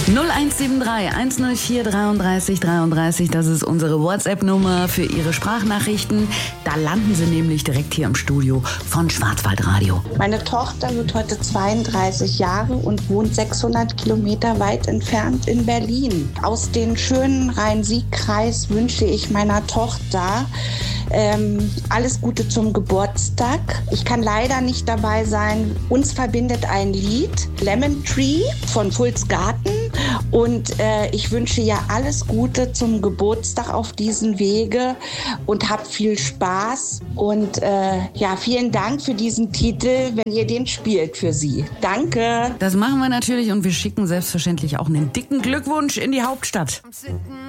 0173 104 33 33, das ist unsere WhatsApp-Nummer für Ihre Sprachnachrichten. Da landen Sie nämlich direkt hier im Studio von Schwarzwaldradio. Meine Tochter wird heute 32 Jahre und wohnt 600 Kilometer weit entfernt in Berlin. Aus dem schönen Rhein-Sieg-Kreis wünsche ich meiner Tochter alles Gute zum Geburtstag. Ich kann leider nicht dabei sein. Uns verbindet ein Lied, Lemon Tree von Fulls Garten. Und ich wünsche ihr alles Gute zum Geburtstag auf diesen Wege und habt viel Spaß. Und vielen Dank für diesen Titel, wenn ihr den spielt für sie. Danke. Das machen wir natürlich und wir schicken selbstverständlich auch einen dicken Glückwunsch in die Hauptstadt.